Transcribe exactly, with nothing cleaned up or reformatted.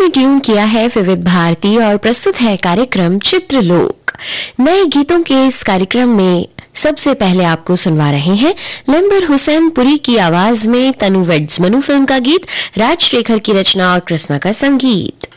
आपने ट्यून किया है विविध भारती और प्रस्तुत है कार्यक्रम चित्रलोक। नए गीतों के इस कार्यक्रम में सबसे पहले आपको सुनवा रहे हैं लंबर हुसैन पुरी की आवाज में तनु वेड्स मनु फिल्म का गीत, राज शेखर की रचना और कृष्णा का संगीत।